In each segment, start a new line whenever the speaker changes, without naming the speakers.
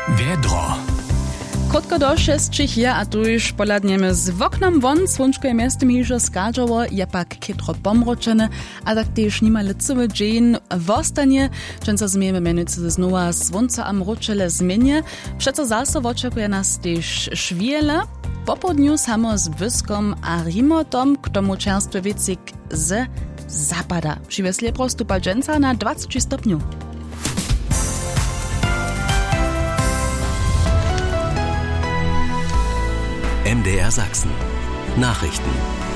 Wiedro.
Krótko do 6 je, a tu już poladniemy z oknem won, słonczko je miastem hižo skarżało, je pak kitro pomročene, a tak też niemal cały dzień w ostanie, często zmiemy mianowicie znowu słońce a mroczele zmienie, przeco zaso oczekuje nas też szwiele, po południu samo z błyskom a rimotom, k tomu czerstwy wiecik z zapada. Przyweslie prostu palczenca na 20 stopniu.
MDR Sachsen. Nachrichten.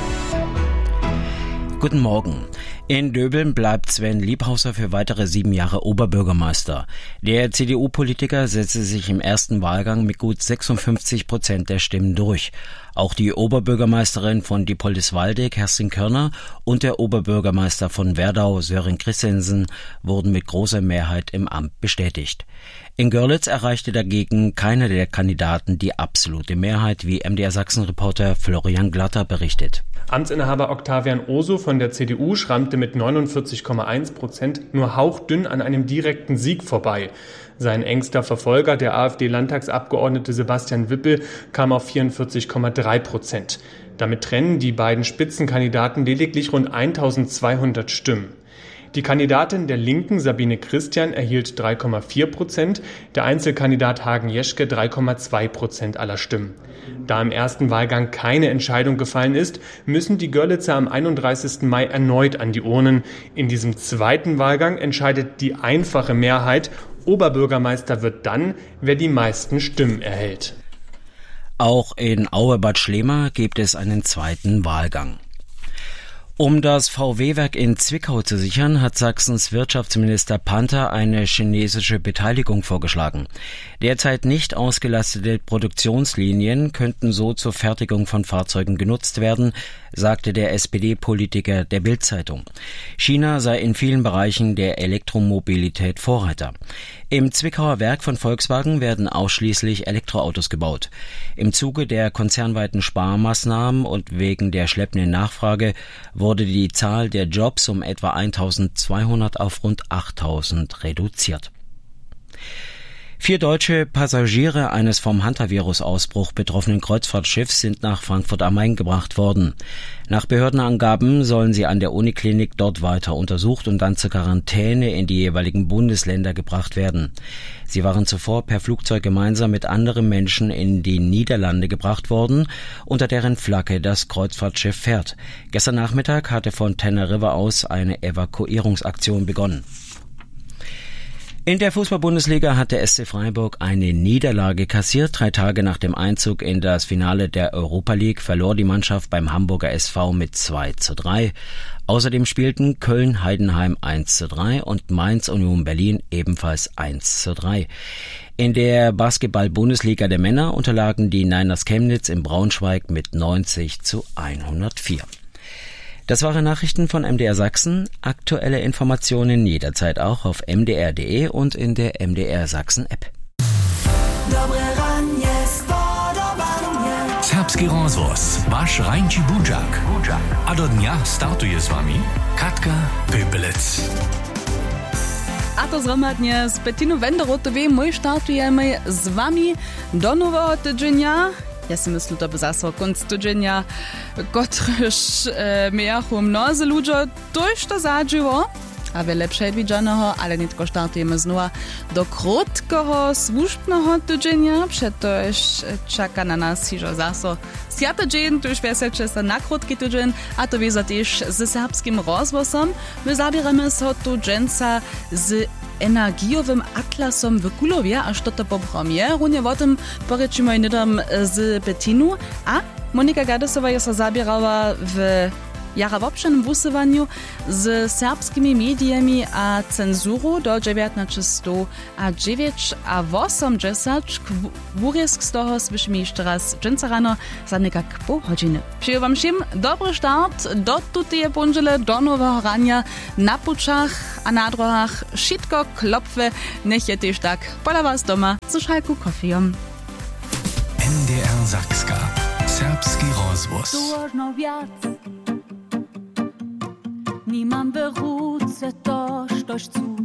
Guten Morgen. In Döbeln bleibt Sven Liebhauser für weitere 7 Jahre Oberbürgermeister. Der CDU-Politiker setzte sich im ersten Wahlgang mit gut 56% der Stimmen durch. Auch die Oberbürgermeisterin von Diepoldiswalde, Kerstin Körner, und der Oberbürgermeister von Werdau, Sören Christensen, wurden mit großer Mehrheit im Amt bestätigt. In Görlitz erreichte dagegen keiner der Kandidaten die absolute Mehrheit, wie MDR Sachsen-Reporter Florian Glatter berichtet.
Amtsinhaber Octavian Oso von der CDU schrammte mit 49,1% nur hauchdünn an einem direkten Sieg vorbei. Sein engster Verfolger, der AfD-Landtagsabgeordnete Sebastian Wippel, kam auf 44,3%. Damit trennen die beiden Spitzenkandidaten lediglich rund 1200 Stimmen. Die Kandidatin der Linken, Sabine Christian, erhielt 3,4%, der Einzelkandidat Hagen Jeschke 3,2% aller Stimmen. Da im ersten Wahlgang keine Entscheidung gefallen ist, müssen die Görlitzer am 31. Mai erneut an die Urnen. In diesem zweiten Wahlgang entscheidet die einfache Mehrheit. Oberbürgermeister wird dann, wer die meisten Stimmen erhält.
Auch in Aue-Bad Schlema gibt es einen zweiten Wahlgang. Um das VW-Werk in Zwickau zu sichern, hat Sachsens Wirtschaftsminister Panther eine chinesische Beteiligung vorgeschlagen. Derzeit nicht ausgelastete Produktionslinien könnten so zur Fertigung von Fahrzeugen genutzt werden, sagte der SPD-Politiker der Bild-Zeitung. China sei in vielen Bereichen der Elektromobilität Vorreiter. Im Zwickauer Werk von Volkswagen werden ausschließlich Elektroautos gebaut. Im Zuge der konzernweiten Sparmaßnahmen und wegen der schleppenden Nachfrage wurde die Zahl der Jobs um etwa 1200 auf rund 8000 reduziert. 4 deutsche Passagiere eines vom Hantavirus-Ausbruch betroffenen Kreuzfahrtschiffs sind nach Frankfurt am Main gebracht worden. Nach Behördenangaben sollen sie an der Uniklinik dort weiter untersucht und dann zur Quarantäne in die jeweiligen Bundesländer gebracht werden. Sie waren zuvor per Flugzeug gemeinsam mit anderen Menschen in die Niederlande gebracht worden, unter deren Flagge das Kreuzfahrtschiff fährt. Gestern Nachmittag hatte von Teneriffa aus eine Evakuierungsaktion begonnen. In der Fußball-Bundesliga hat der SC Freiburg eine Niederlage kassiert. 3 Tage nach dem Einzug in das Finale der Europa League verlor die Mannschaft beim Hamburger SV mit 2:3. Außerdem spielten Köln-Heidenheim 1:3 und Mainz-Union Berlin ebenfalls 1:3. In der Basketball-Bundesliga der Männer unterlagen die Niners Chemnitz in Braunschweig mit 90:104. Das waren Nachrichten von MDR Sachsen. Aktuelle Informationen jederzeit auch auf mdr.de und in der MDR Sachsen App.
Serbski rozvoz, vaš Rajnči Budžak. A do dnia startuje s vami Katka Pöpelec.
A to zhromadnie z Bettinu Wenderotovej my startujemy z wami do nowego tygodnia. Ja si myślę, to by zase konc tygodnia, kotryż miachu mnozy ludzie też to zadżyło, a wiele przedwidzianego, ale nie tylko startujemy znowu do krótkiego, słusznego tygodnia, przecież czeka na nas hižo zase sjata dzień, to już wieselcze się na krótki tydzień, a to wiedzą też z serbskim rozwozem. My zabieramy się tu dżęca z energiowym atlasom w Kulowie, aż to po premierze. O tym porečimy niedam z Bettinu, a Monika Gadesowa jest zabierała w jara w obszarnym wusywaniu z serbskimi mediami a cenzuru do 1909 a 80 wuriesk z toho słyszymy jeszcze raz dżęca rano za nekak pół godziny. Przyjął wam všim dobry start do tutej ponedźele, do nowego rania na puczach a na drogach wszystko klopfe, niech je też tak pola was doma z szalku kofijom.
MDR Sakska. Serbski rozvoz.
Niemand beruht se to, štož cu